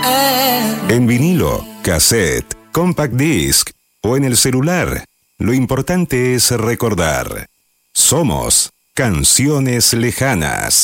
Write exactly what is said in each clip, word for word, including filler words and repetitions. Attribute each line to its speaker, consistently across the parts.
Speaker 1: En vinilo, cassette, compact disc o en el celular, lo importante es recordar. Somos Canciones Lejanas.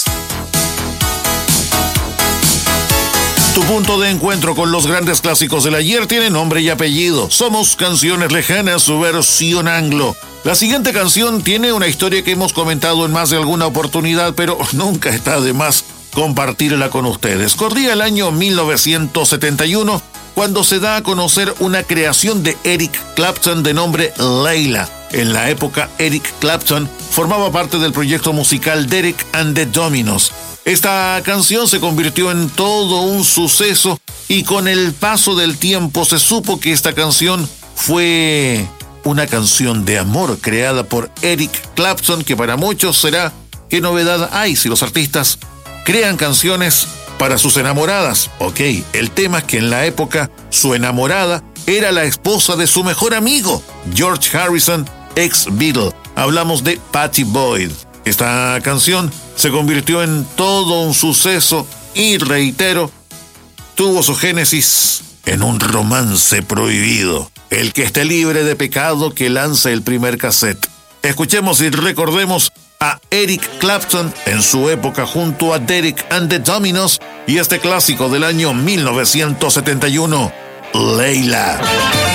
Speaker 2: Tu punto de encuentro con los grandes clásicos del ayer tiene nombre y apellido. Somos Canciones Lejanas, su versión anglo. La siguiente canción tiene una historia que hemos comentado en más de alguna oportunidad, pero nunca está de más compartirla con ustedes. Corría el año mil novecientos setenta y uno cuando se da a conocer una creación de Eric Clapton de nombre Layla. En la época, Eric Clapton formaba parte del proyecto musical Derek and the Dominos. Esta canción se convirtió en todo un suceso y con el paso del tiempo se supo que esta canción fue una canción de amor creada por Eric Clapton, que para muchos será ¿qué novedad hay si los artistas crean canciones para sus enamoradas? Ok, el tema es que en la época su enamorada era la esposa de su mejor amigo, George Harrison, ex Beatle. Hablamos de Pattie Boyd. Esta canción se convirtió en todo un suceso y, reitero, tuvo su génesis en un romance prohibido. El que esté libre de pecado que lance el primer cassette. Escuchemos y recordemos a Eric Clapton en su época junto a Derek and the Dominos y este clásico del año mil novecientos setenta y uno, Layla.